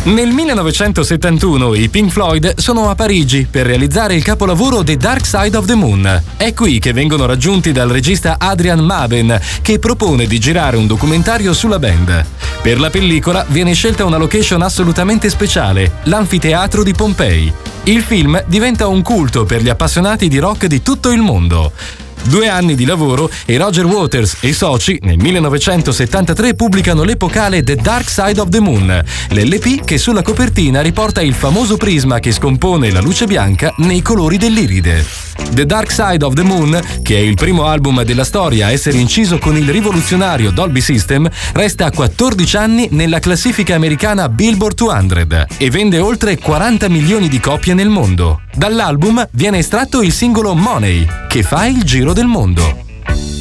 Nel 1971 i Pink Floyd sono a Parigi per realizzare il capolavoro The Dark Side of the Moon. È qui che vengono raggiunti dal regista Adrian Maben, che propone di girare un documentario sulla band. Per la pellicola viene scelta una location assolutamente speciale, l'anfiteatro di Pompei. Il film diventa un culto per gli appassionati di rock di tutto il mondo. 2 anni di lavoro e Roger Waters e i soci nel 1973 pubblicano l'epocale The Dark Side of the Moon, l'LP che sulla copertina riporta il famoso prisma che scompone la luce bianca nei colori dell'iride. The Dark Side of the Moon, che è il primo album della storia a essere inciso con il rivoluzionario Dolby System, resta a 14 anni nella classifica americana Billboard 200 e vende oltre 40 milioni di copie nel mondo. Dall'album viene estratto il singolo Money, che fa il giro del mondo.